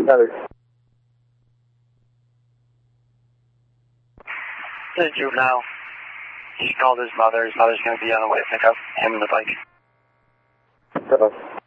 another. This is Juvenile. He called his mother. His mother's going to be on the way to pick up him and the bike.